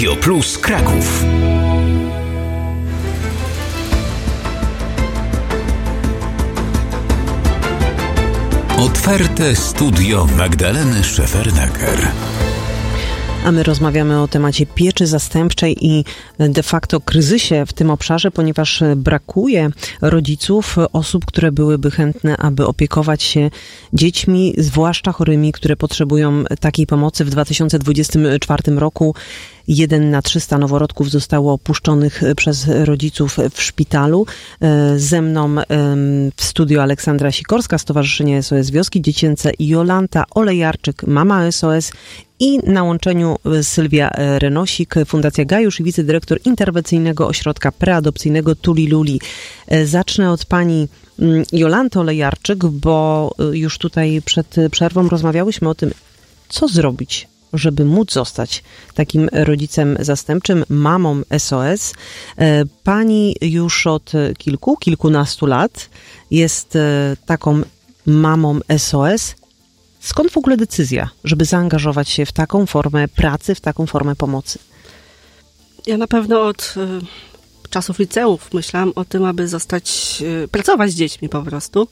Radio Plus Kraków. Otwarte studio Magdaleny Szefernaker. A my rozmawiamy o temacie pieczy zastępczej i de facto kryzysie w tym obszarze, ponieważ brakuje rodziców, osób, które byłyby chętne, aby opiekować się dziećmi, zwłaszcza chorymi, które potrzebują takiej pomocy. W 2024 roku 1 na 300 noworodków zostało opuszczonych przez rodziców w szpitalu. Ze mną w studiu Aleksandra Sikorska, Stowarzyszenie SOS Wioski Dziecięce, i Jolanta Olejarczyk, Mama SOS, i na łączeniu Sylwia Renosik, Fundacja Gajusz i wicedyrektor interwencyjnego ośrodka preadopcyjnego Tuli Luli. Zacznę od pani Jolanty Olejarczyk, bo już tutaj przed przerwą rozmawiałyśmy o tym, co zrobić, żeby móc zostać takim rodzicem zastępczym, mamą SOS. Pani już od kilkunastu lat jest taką mamą SOS. Skąd w ogóle decyzja, żeby zaangażować się w taką formę pracy, w taką formę pomocy? Ja na pewno od czasów liceów myślałam o tym, aby pracować z dziećmi po prostu.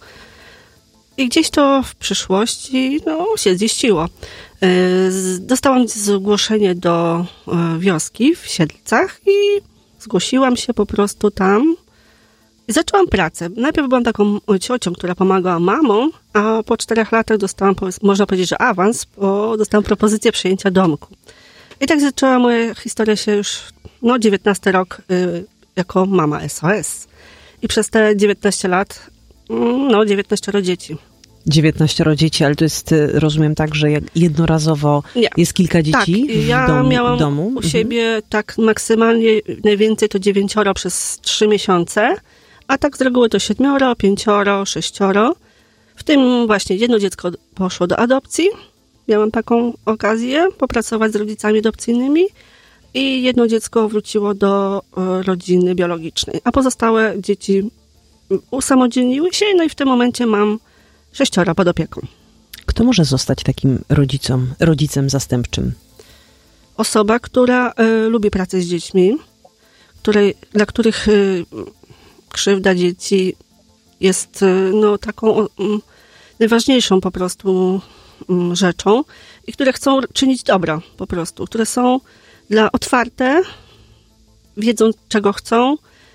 I gdzieś to w przyszłości się ziściło. Dostałam zgłoszenie do wioski w Siedlcach i zgłosiłam się po prostu tam i zaczęłam pracę. Najpierw byłam taką ciocią, która pomagała mamom, a po 4 latach dostałam, można powiedzieć, że awans, bo dostałam propozycję przejęcia domku. I tak zaczęła moja historia się już, 19 rok jako mama SOS. I przez te 19 lat, 19 dzieci. 19 dzieci, ale to jest, rozumiem, tak, że jednorazowo jest kilka dzieci miałam w domu? U siebie tak maksymalnie, najwięcej to 9 przez 3 miesiące, a tak z reguły to 7, 5, 6. W tym właśnie jedno dziecko poszło do adopcji. Miałam taką okazję popracować z rodzicami adopcyjnymi i jedno dziecko wróciło do rodziny biologicznej, a pozostałe dzieci usamodzielniły się, i w tym momencie mam 6 pod opieką. Kto może zostać takim rodzicem zastępczym? Osoba, która lubi pracę z dziećmi, dla których krzywda dzieci jest taką najważniejszą po prostu rzeczą i które chcą czynić dobro po prostu, które są otwarte, wiedzą, czego chcą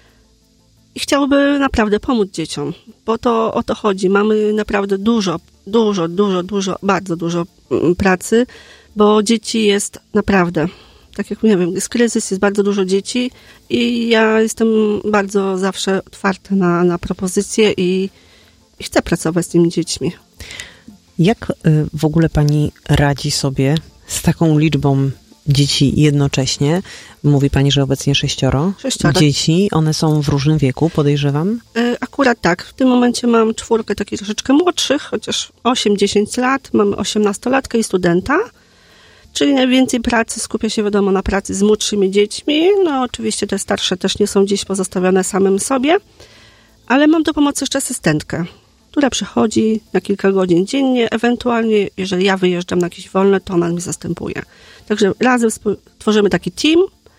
i chciałyby naprawdę pomóc dzieciom, bo to o to chodzi. Mamy naprawdę bardzo dużo pracy, bo dzieci jest naprawdę, tak jak nie wiem, jest kryzys, jest bardzo dużo dzieci i ja jestem bardzo zawsze otwarta na propozycje i chcę pracować z tymi dziećmi. Jak w ogóle pani radzi sobie z taką liczbą dzieci jednocześnie? Mówi pani, że obecnie 6 dzieci. One są w różnym wieku, podejrzewam? Akurat tak. W tym momencie mam 4 takich troszeczkę młodszych, chociaż 8-10 lat. Mam 18-latkę i studenta. Czyli najwięcej pracy skupia się, wiadomo, na pracy z młodszymi dziećmi. Oczywiście te starsze też nie są gdzieś pozostawione samym sobie. Ale mam do pomocy jeszcze asystentkę, która przychodzi na kilka godzin dziennie. Ewentualnie, jeżeli ja wyjeżdżam na jakieś wolne, to ona mi zastępuje. Także razem tworzymy taki team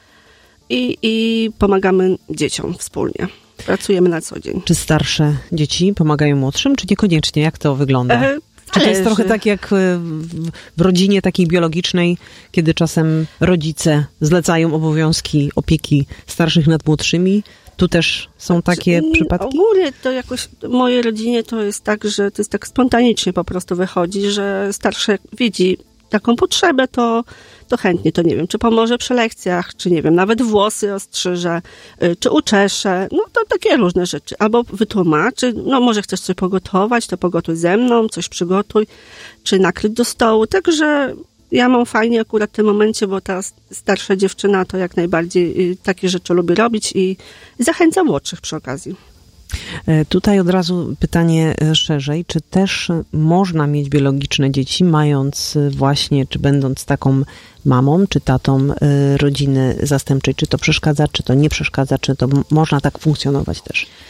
i pomagamy dzieciom wspólnie. Pracujemy na co dzień. Czy starsze dzieci pomagają młodszym, czy niekoniecznie? Jak to wygląda? Czy to jest trochę tak jak w rodzinie takiej biologicznej, kiedy czasem rodzice zlecają obowiązki opieki starszych nad młodszymi? Tu też są takie przypadki? Ogólnie to jakoś w mojej rodzinie to jest tak, że to jest tak spontanicznie po prostu wychodzi, że starszy jak widzi taką potrzebę, to chętnie, to nie wiem, czy pomoże przy lekcjach, czy nie wiem, nawet włosy ostrzyże, czy uczesze, to takie różne rzeczy. Albo wytłumaczy, może chcesz coś pogotować, to pogotuj ze mną, coś przygotuj, czy nakryć do stołu. Także ja mam fajnie akurat w tym momencie, bo ta starsza dziewczyna to jak najbardziej takie rzeczy lubi robić i zachęca młodszych przy okazji. Tutaj od razu pytanie szerzej. Czy też można mieć biologiczne dzieci, mając właśnie, czy będąc taką mamą, czy tatą rodziny zastępczej? Czy to przeszkadza, czy to nie przeszkadza, czy to można tak funkcjonować też?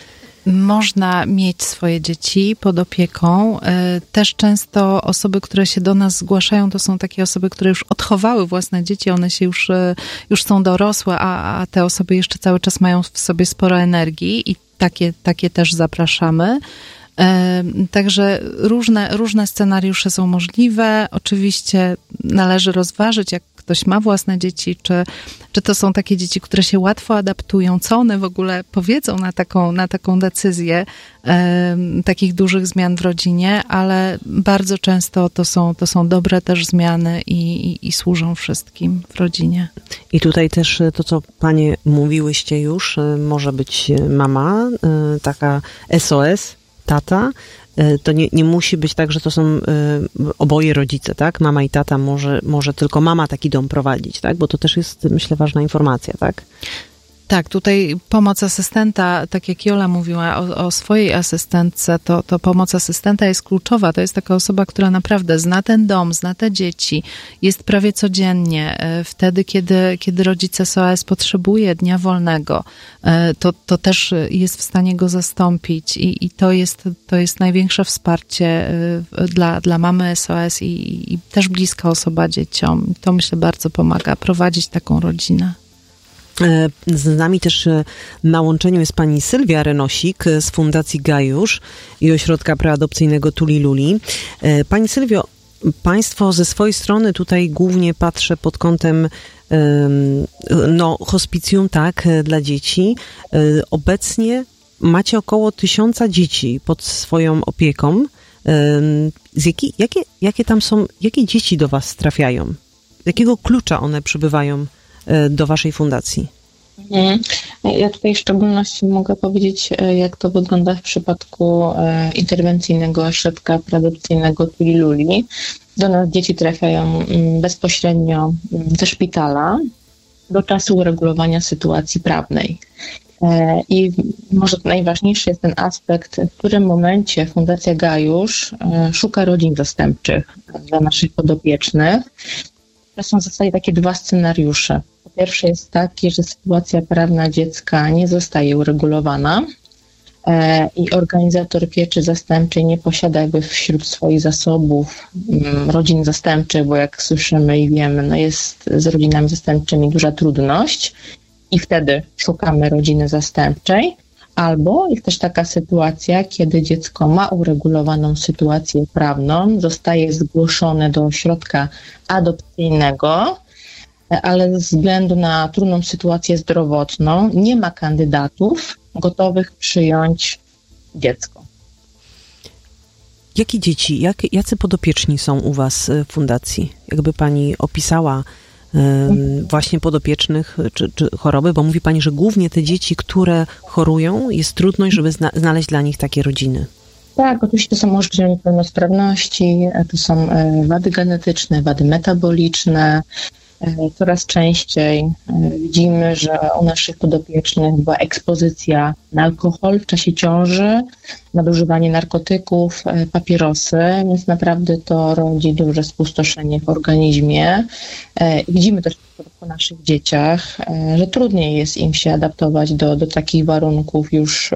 można mieć swoje dzieci pod opieką. Też często osoby, które się do nas zgłaszają, to są takie osoby, które już odchowały własne dzieci, one się już są dorosłe, a te osoby jeszcze cały czas mają w sobie sporo energii i takie też zapraszamy. Także różne scenariusze są możliwe. Oczywiście należy rozważyć, jak ktoś ma własne dzieci, czy to są takie dzieci, które się łatwo adaptują, co one w ogóle powiedzą na taką decyzję takich dużych zmian w rodzinie, ale bardzo często to są dobre też zmiany i służą wszystkim w rodzinie. I tutaj też to, co panie mówiłyście już, może być mama, taka SOS, tata. To nie musi być tak, że to są oboje rodzice, tak? Mama i tata, może tylko mama taki dom prowadzić, tak? Bo to też jest, myślę, ważna informacja, tak? Tak, tutaj pomoc asystenta, tak jak Jola mówiła o swojej asystentce, to pomoc asystenta jest kluczowa. To jest taka osoba, która naprawdę zna ten dom, zna te dzieci, jest prawie codziennie. Wtedy, kiedy rodzic SOS potrzebuje dnia wolnego, to też jest w stanie go zastąpić i to jest największe wsparcie dla mamy SOS i też bliska osoba dzieciom. To, myślę, bardzo pomaga prowadzić taką rodzinę. Z nami też na łączeniu jest pani Sylwia Renosik z Fundacji Gajusz i Ośrodka Preadopcyjnego Tuli Luli. Pani Sylwio, państwo ze swojej strony tutaj głównie patrzę pod kątem hospicjum, tak, dla dzieci. Obecnie macie około 1000 dzieci pod swoją opieką. Jakie dzieci do was trafiają? Z jakiego klucza one przybywają do waszej fundacji? Ja tutaj w szczególności mogę powiedzieć, jak to wygląda w przypadku interwencyjnego ośrodka preadopcyjnego Tuli Luli. Do nas dzieci trafiają bezpośrednio ze szpitala do czasu uregulowania sytuacji prawnej. I może najważniejszy jest ten aspekt, w którym momencie Fundacja Gajusz szuka rodzin zastępczych dla naszych podopiecznych. To są w zasadzie takie dwa scenariusze. Po pierwsze jest taki, że sytuacja prawna dziecka nie zostaje uregulowana i organizator pieczy zastępczej nie posiada jakby wśród swoich zasobów rodzin zastępczych, bo jak słyszymy i wiemy, jest z rodzinami zastępczymi duża trudność i wtedy szukamy rodziny zastępczej. Albo jest też taka sytuacja, kiedy dziecko ma uregulowaną sytuację prawną, zostaje zgłoszone do ośrodka adopcyjnego, ale ze względu na trudną sytuację zdrowotną nie ma kandydatów gotowych przyjąć dziecko. Jakie dzieci, jacy podopieczni są u was w fundacji? Jakby pani opisała właśnie podopiecznych czy choroby, bo mówi pani, że głównie te dzieci, które chorują, jest trudność, żeby znaleźć dla nich takie rodziny. Tak, oczywiście to są możliwe niepełnosprawności, to są wady genetyczne, wady metaboliczne. Coraz częściej widzimy, że u naszych podopiecznych była ekspozycja na alkohol w czasie ciąży, nadużywanie narkotyków, papierosy, więc naprawdę to rodzi duże spustoszenie w organizmie. Widzimy też po naszych dzieciach, że trudniej jest im się adaptować do takich warunków już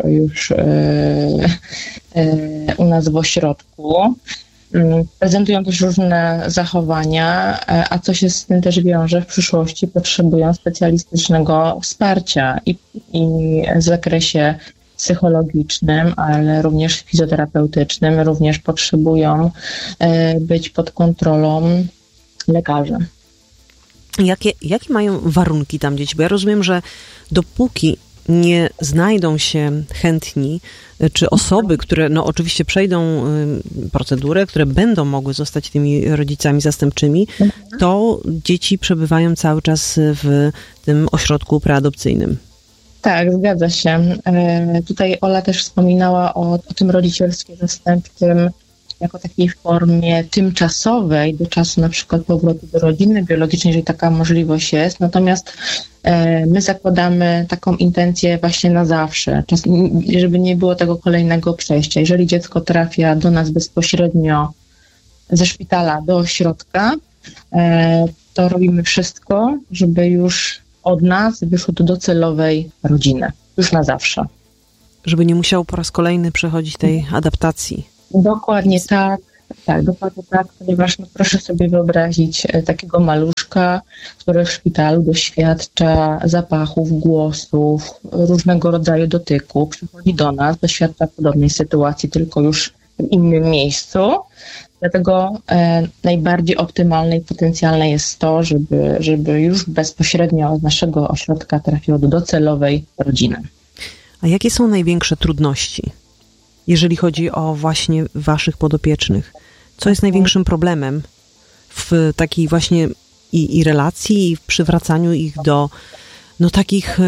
u nas w ośrodku. Prezentują też różne zachowania, a co się z tym też wiąże, w przyszłości potrzebują specjalistycznego wsparcia i w zakresie psychologicznym, ale również fizjoterapeutycznym, również potrzebują być pod kontrolą lekarzy. Jakie mają warunki tam dzieci? Bo ja rozumiem, że dopóki nie znajdą się chętni, czy osoby, które oczywiście przejdą procedurę, które będą mogły zostać tymi rodzicami zastępczymi, to dzieci przebywają cały czas w tym ośrodku preadopcyjnym. Tak, zgadza się. Tutaj Ola też wspominała o tym rodzicielstwie zastępczym jako takiej formie tymczasowej do czasu na przykład powrotu do rodziny biologicznej, jeżeli taka możliwość jest. Natomiast my zakładamy taką intencję właśnie na zawsze, żeby nie było tego kolejnego przejścia. Jeżeli dziecko trafia do nas bezpośrednio ze szpitala do ośrodka, to robimy wszystko, żeby już od nas wyszło do docelowej rodziny, już na zawsze. Żeby nie musiał po raz kolejny przechodzić tej adaptacji. Dokładnie tak. Tak, dokładnie tak, ponieważ proszę sobie wyobrazić takiego maluszka, który w szpitalu doświadcza zapachów, głosów, różnego rodzaju dotyku, przychodzi do nas, doświadcza podobnej sytuacji, tylko już w innym miejscu. Dlatego najbardziej optymalne i potencjalne jest to, żeby już bezpośrednio z naszego ośrodka trafiło do docelowej rodziny. A jakie są największe trudności, jeżeli chodzi o właśnie waszych podopiecznych? Co jest największym problemem w takiej właśnie i relacji, i w przywracaniu ich do takich,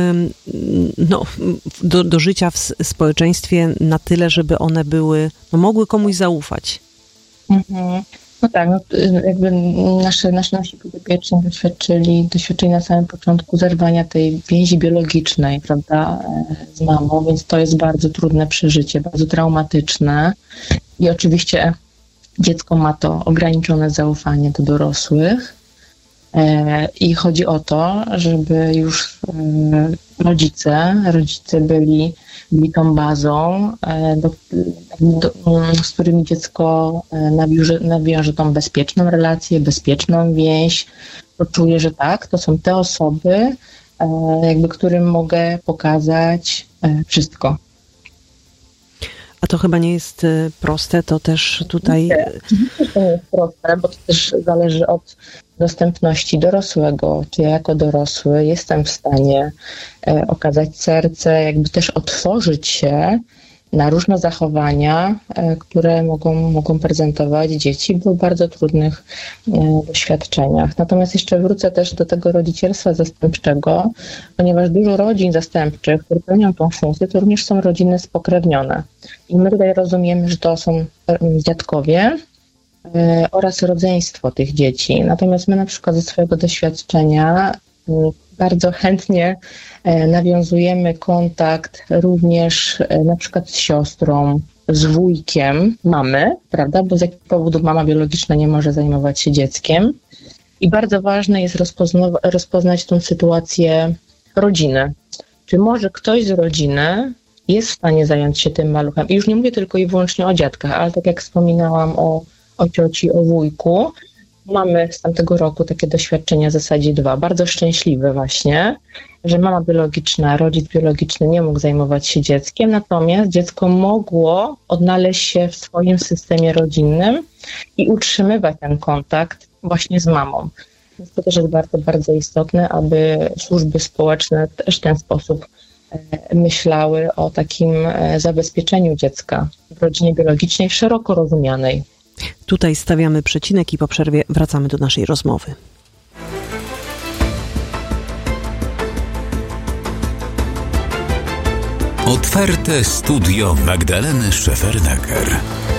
do życia w społeczeństwie na tyle, żeby one mogły komuś zaufać? Mhm. No tak, jakby nasi podopieczni doświadczyli na samym początku zerwania tej więzi biologicznej, prawda, z mamą, więc to jest bardzo trudne przeżycie, bardzo traumatyczne i oczywiście dziecko ma to ograniczone zaufanie do dorosłych i chodzi o to, żeby już rodzice byli tą bazą, z którymi dziecko nawiąże tą bezpieczną relację, bezpieczną więź, poczuje, że tak, to są te osoby, którym mogę pokazać wszystko. A to chyba nie jest proste, to też tutaj... To nie jest proste, bo to też zależy od dostępności dorosłego. Czy ja jako dorosły jestem w stanie okazać serce, jakby też otworzyć się na różne zachowania, które mogą prezentować dzieci w bardzo trudnych doświadczeniach. Natomiast jeszcze wrócę też do tego rodzicielstwa zastępczego, ponieważ dużo rodzin zastępczych, które pełnią tą funkcję, to również są rodziny spokrewnione. I my tutaj rozumiemy, że to są dziadkowie oraz rodzeństwo tych dzieci. Natomiast my na przykład ze swojego doświadczenia bardzo chętnie nawiązujemy kontakt również na przykład z siostrą, z wujkiem mamy, prawda, bo z jakiego powodu mama biologiczna nie może zajmować się dzieckiem. I bardzo ważne jest rozpoznać tą sytuację rodziny. Czy może ktoś z rodziny jest w stanie zająć się tym maluchem? I już nie mówię tylko i wyłącznie o dziadkach, ale tak jak wspominałam o cioci, o wujku, mamy z tamtego roku takie doświadczenia w zasadzie 2, bardzo szczęśliwe właśnie, że mama biologiczna, rodzic biologiczny nie mógł zajmować się dzieckiem, natomiast dziecko mogło odnaleźć się w swoim systemie rodzinnym i utrzymywać ten kontakt właśnie z mamą. Więc to też jest bardzo, bardzo istotne, aby służby społeczne też w ten sposób myślały o takim zabezpieczeniu dziecka w rodzinie biologicznej szeroko rozumianej. Tutaj stawiamy przecinek i po przerwie wracamy do naszej rozmowy. Otwarte studio Magdaleny Szefernaker.